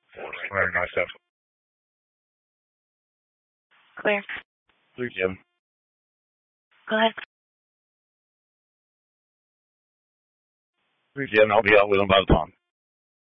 Very nice stuff. Clear. Clear, Jim. Go ahead. Clear, Jim. I'll be out with him by the pond.